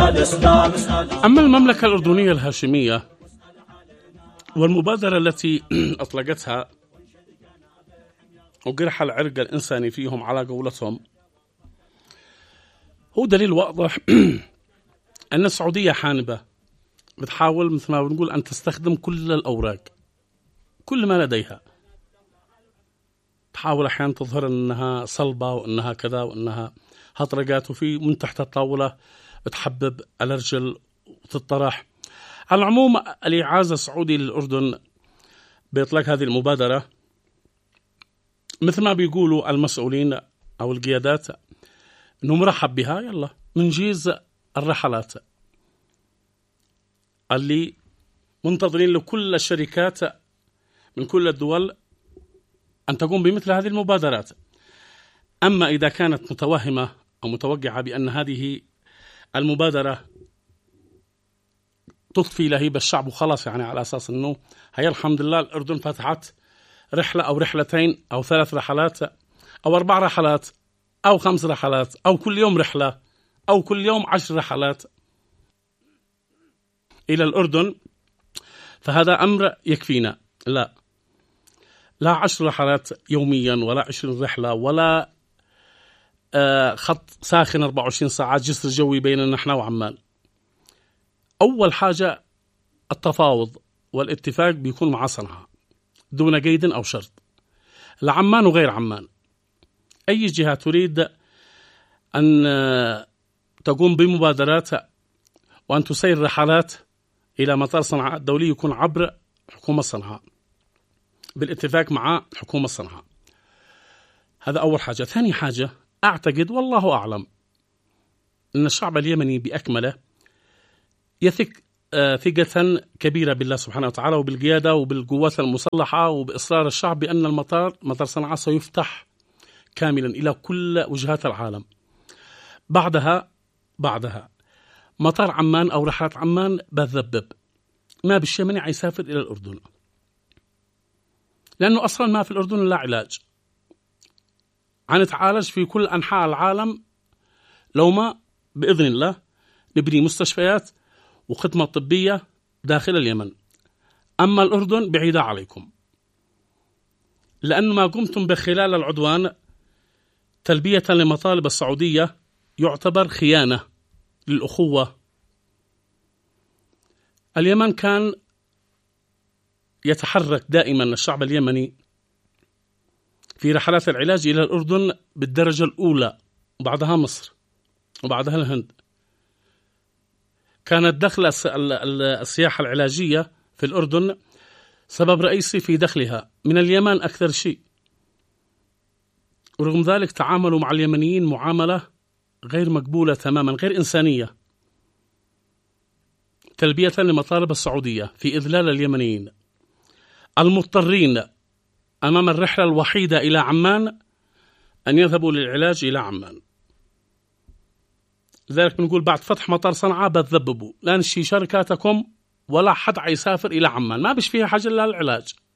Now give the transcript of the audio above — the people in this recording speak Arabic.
أما المملكة الأردنية الهاشمية والمبادرة التي أطلقتها وقرح العرق الإنساني فيهم على قولتهم، هو دليل واضح أن السعودية حانبة بتحاول مثل ما بنقول أن تستخدم كل الأوراق، كل ما لديها. تحاول أحيانا تظهر أنها صلبة وأنها كذا وأنها هطرقات، وفي من تحت الطاولة بتحبب الرجل وتطرح. على العموم الإعازة السعودي للأردن بإطلاق هذه المبادرة مثل ما بيقولوا المسؤولين أو القيادات أنه مرحب بها، يلا منجيز الرحلات اللي منتظرين لكل الشركات من كل الدول أن تقوم بمثل هذه المبادرات. أما إذا كانت متوهمة أو متوقعة بأن هذه المبادرة تطفي لهيب الشعب وخلاص، يعني على أساس أنه هي الحمد لله الأردن فتحت رحلة أو رحلتين أو 3 رحلات أو 4 رحلات أو 5 رحلات أو كل يوم رحلة أو كل يوم 10 رحلات إلى الأردن، فهذا أمر يكفينا. لا 10 رحلات يوميا ولا 20 رحلة ولا خط ساخن 24 ساعة جسر جوي بيننا نحن وعمان. أول حاجة التفاوض والاتفاق بيكون مع صنعاء دون قيد أو شرط، لعمان وغير عمان. أي جهة تريد أن تقوم بمبادرات وأن تسير رحلات إلى مطار صنعاء الدولي يكون عبر حكومة صنعاء بالاتفاق مع حكومة صنعاء. هذا أول حاجة. ثاني حاجة، أعتقد والله أعلم أن الشعب اليمني بأكمله يثق ثقة كبيرة بالله سبحانه وتعالى وبالقيادة وبالقوات المسلحة وبإصرار الشعب بأن مطار صنعاء سيفتح كاملا إلى كل وجهات العالم. بعدها مطار عمان أو رحلة عمان بتذبب، ما باليمني يسافر إلى الأردن، لأنه أصلا ما في الأردن لا علاج، عنتعالج في كل أنحاء العالم. لو ما بإذن الله نبني مستشفيات وخدمة طبية داخل اليمن. أما الأردن بعيدة عليكم، لأن ما قمتم بخلال العدوان تلبية لمطالب السعودية يعتبر خيانة للأخوة. اليمن كان يتحرك دائما الشعب اليمني في رحلات العلاج إلى الأردن بالدرجة الأولى، وبعدها مصر وبعدها الهند. كانت دخل السياحة العلاجية في الأردن سبب رئيسي في دخلها من اليمن أكثر شيء، ورغم ذلك تعاملوا مع اليمنيين معاملة غير مقبولة تماما، غير إنسانية، تلبية لمطالب السعودية في إذلال اليمنيين المضطرين أمام الرحلة الوحيدة إلى عمان أن يذهبوا للعلاج إلى عمان. لذلك بنقول بعد فتح مطار صنعاء بتذببوا، لا نشي شركاتكم ولا حد يسافر إلى عمان، ما بش فيها حاجة إلا العلاج.